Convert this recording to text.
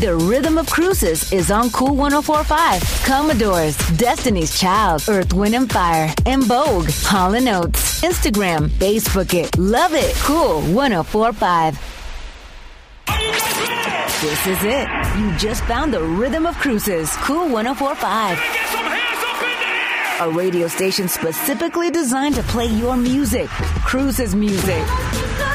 The Rhythm of Cruises is on Cool 104.5. Commodores, Destiny's Child, Earth, Wind and Fire, and Vogue, Hall & Oates. Instagram, Facebook it, love it. Cool 104.5. This is it. You just found the Rhythm of Cruises. Cool 104.5. A radio station specifically designed to play your music. Cruises music.